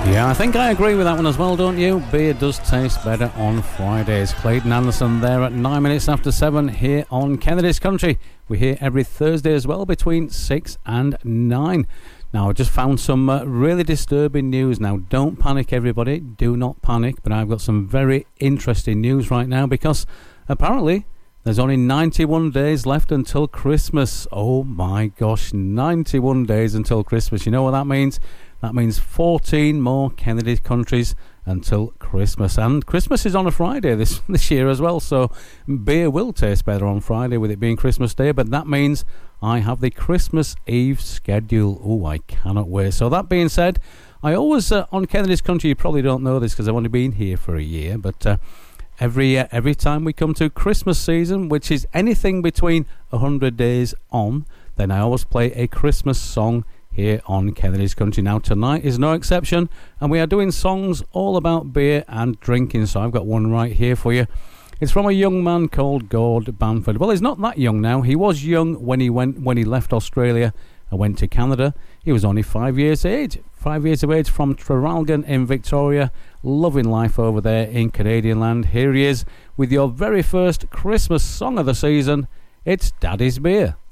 Yeah, I think I agree with that one as well, don't you? Beer does taste better on Fridays. Clayton Anderson there at 9 minutes after 7 here on Kennedy's Country. We're here every Thursday as well between 6 and 9. Now, I just found some really disturbing news. Now, don't panic, everybody. Do not panic. But I've got some very interesting news right now because apparently there's only 91 days left until Christmas. Oh my gosh, 91 days until Christmas. You know what that means? That means 14 more Kennedy countries until Christmas. And Christmas is on a Friday this year as well, so beer will taste better on Friday with it being Christmas Day, but that means I have the Christmas Eve schedule. Oh, I cannot wait. So that being said, I always, on Kennedy's Country, you probably don't know this because I've only been here for a year, but every time we come to Christmas season, which is anything between 100 days on, then I always play a Christmas song here on Kennedy's Country. Now tonight is no exception, and we are doing songs all about beer and drinking, so I've got one right here for you. It's from a young man called Gord Bamford. Well, he's not that young now. He was young when he left Australia and went to Canada. He was only 5 years of age from Traralgon in Victoria, loving life over there in Canadian land. Here he is with your very first Christmas song of the season. It's Daddy's Beer.